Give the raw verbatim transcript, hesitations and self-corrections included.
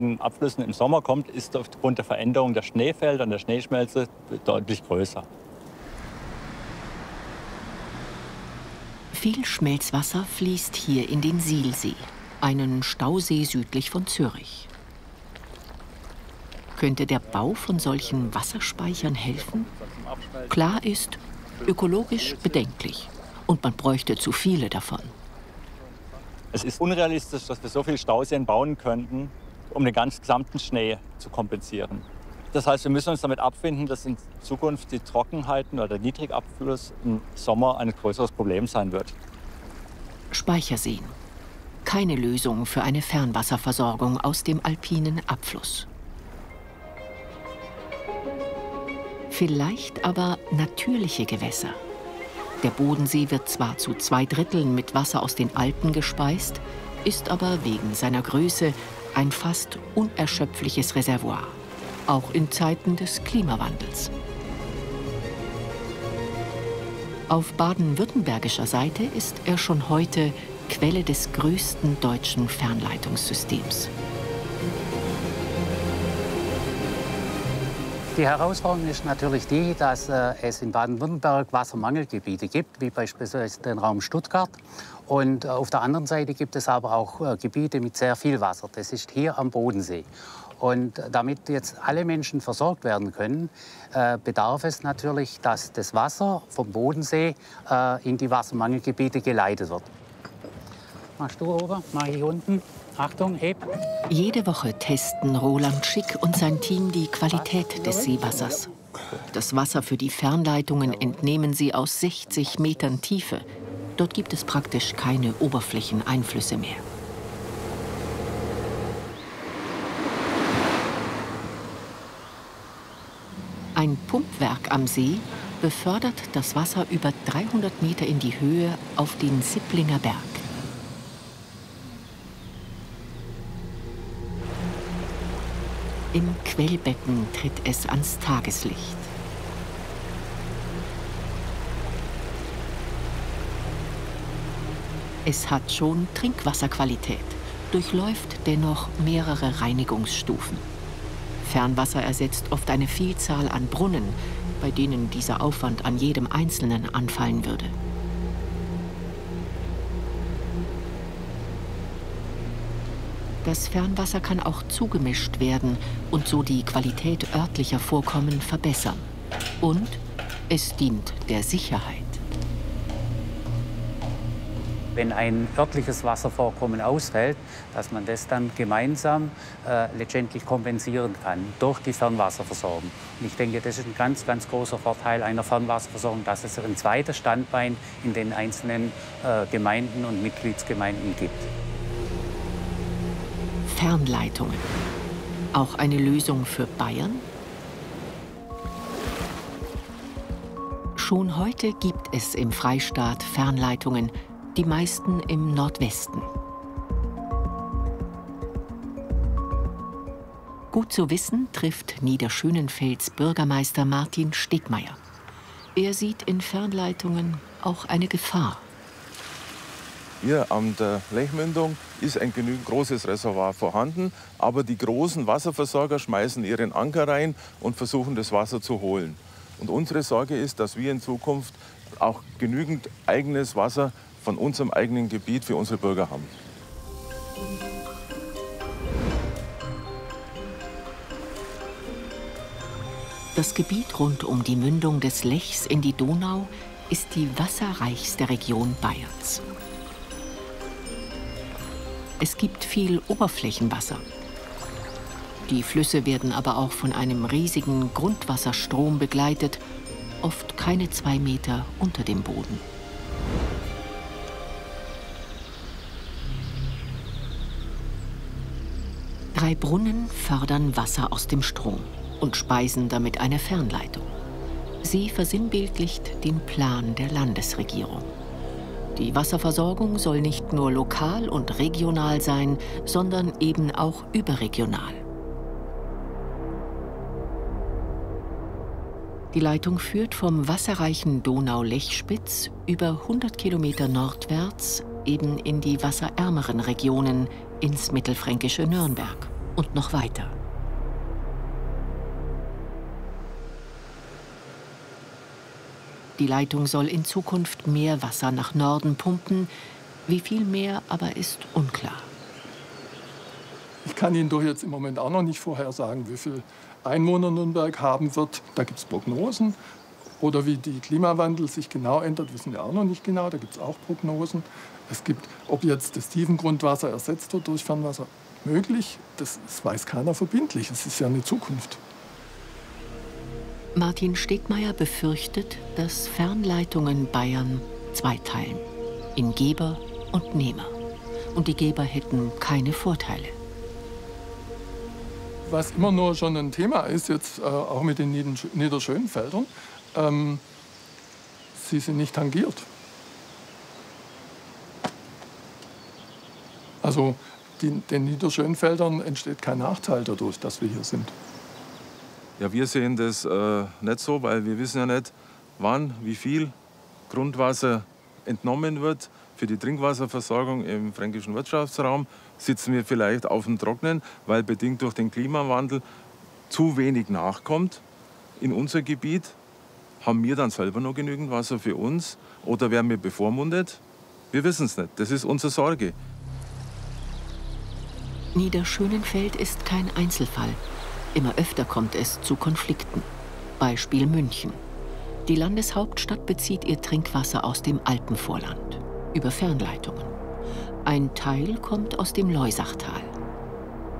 den Abflüssen im Sommer kommt, ist aufgrund der Veränderung der Schneefelder und der Schneeschmelze deutlich größer. Viel Schmelzwasser fließt hier in den Sihlsee, einen Stausee südlich von Zürich. Könnte der Bau von solchen Wasserspeichern helfen? Klar ist, ökologisch bedenklich. Und man bräuchte zu viele davon. Es ist unrealistisch, dass wir so viele Stauseen bauen könnten, um den ganz gesamten Schnee zu kompensieren. Das heißt, wir müssen uns damit abfinden, dass in Zukunft die Trockenheiten oder der Niedrigabfluss im Sommer ein größeres Problem sein wird. Speicherseen. Keine Lösung für eine Fernwasserversorgung aus dem alpinen Abfluss. Vielleicht aber natürliche Gewässer. Der Bodensee wird zwar zu zwei Dritteln mit Wasser aus den Alpen gespeist, ist aber wegen seiner Größe ein fast unerschöpfliches Reservoir, auch in Zeiten des Klimawandels. Auf baden-württembergischer Seite ist er schon heute Quelle des größten deutschen Fernleitungssystems. Die Herausforderung ist natürlich die, dass äh, es in Baden-Württemberg Wassermangelgebiete gibt, wie beispielsweise den Raum Stuttgart. Und äh, auf der anderen Seite gibt es aber auch äh, Gebiete mit sehr viel Wasser. Das ist hier am Bodensee. Und damit jetzt alle Menschen versorgt werden können, äh, bedarf es natürlich, dass das Wasser vom Bodensee äh, in die Wassermangelgebiete geleitet wird. Machst du oben, mach ich unten. Achtung, heb. Jede Woche testen Roland Schick und sein Team die Qualität des Seewassers. Das Wasser für die Fernleitungen entnehmen sie aus sechzig Metern Tiefe. Dort gibt es praktisch keine Oberflächeneinflüsse mehr. Ein Pumpwerk am See befördert das Wasser über dreihundert Meter in die Höhe auf den Sipplinger Berg. Im Quellbecken tritt es ans Tageslicht. Es hat schon Trinkwasserqualität, durchläuft dennoch mehrere Reinigungsstufen. Fernwasser ersetzt oft eine Vielzahl an Brunnen, bei denen dieser Aufwand an jedem Einzelnen anfallen würde. Das Fernwasser kann auch zugemischt werden und so die Qualität örtlicher Vorkommen verbessern. Und es dient der Sicherheit. Wenn ein örtliches Wasservorkommen ausfällt, dass man das dann gemeinsam äh, letztendlich kompensieren kann durch die Fernwasserversorgung. Und ich denke, das ist ein ganz, ganz großer Vorteil einer Fernwasserversorgung, dass es ein zweites Standbein in den einzelnen äh, Gemeinden und Mitgliedsgemeinden gibt. Fernleitungen. Auch eine Lösung für Bayern? Schon heute gibt es im Freistaat Fernleitungen, die meisten im Nordwesten. Gut zu wissen trifft Niederschönenfelds Bürgermeister Martin Stegmeier. Er sieht in Fernleitungen auch eine Gefahr. Hier an der Lechmündung ist ein genügend großes Reservoir vorhanden, aber die großen Wasserversorger schmeißen ihren Anker rein und versuchen, das Wasser zu holen. Und unsere Sorge ist, dass wir in Zukunft auch genügend eigenes Wasser von unserem eigenen Gebiet für unsere Bürger haben. Das Gebiet rund um die Mündung des Lechs in die Donau ist die wasserreichste Region Bayerns. Es gibt viel Oberflächenwasser. Die Flüsse werden aber auch von einem riesigen Grundwasserstrom begleitet, oft keine zwei Meter unter dem Boden. Drei Brunnen fördern Wasser aus dem Strom und speisen damit eine Fernleitung. Sie versinnbildlicht den Plan der Landesregierung. Die Wasserversorgung soll nicht nur lokal und regional sein, sondern eben auch überregional. Die Leitung führt vom wasserreichen Donau-Lechspitz über hundert Kilometer nordwärts eben in die wasserärmeren Regionen ins mittelfränkische Nürnberg und noch weiter. Die Leitung soll in Zukunft mehr Wasser nach Norden pumpen. Wie viel mehr aber ist unklar. Ich kann Ihnen doch jetzt im Moment auch noch nicht vorhersagen, wie viel Einwohner Nürnberg haben wird. Da gibt es Prognosen. Oder wie der Klimawandel sich genau ändert, wissen wir auch noch nicht genau. Da gibt es auch Prognosen. Es gibt, ob jetzt das Tiefengrundwasser ersetzt wird durch Fernwasser, möglich. Das, das weiß keiner verbindlich. Es ist ja eine Zukunft. Martin Stegmeier befürchtet, dass Fernleitungen Bayern zweiteilen. In Geber und Nehmer. Und die Geber hätten keine Vorteile. Was immer nur schon ein Thema ist, jetzt äh, auch mit den Nieder Niederschönfeldern, ähm, sie sind nicht tangiert. Also die, den Niederschönfeldern entsteht kein Nachteil dadurch, dass wir hier sind. Ja, wir sehen das äh, nicht so, weil wir wissen ja nicht, wann, wie viel Grundwasser entnommen wird. Für die Trinkwasserversorgung im fränkischen Wirtschaftsraum sitzen wir vielleicht auf dem Trocknen, weil bedingt durch den Klimawandel zu wenig nachkommt in unser Gebiet. Haben wir dann selber noch genügend Wasser für uns oder werden wir bevormundet? Wir wissen es nicht. Das ist unsere Sorge. Niederschönenfeld ist kein Einzelfall. Immer öfter kommt es zu Konflikten. Beispiel München. Die Landeshauptstadt bezieht ihr Trinkwasser aus dem Alpenvorland, über Fernleitungen. Ein Teil kommt aus dem Loisachtal.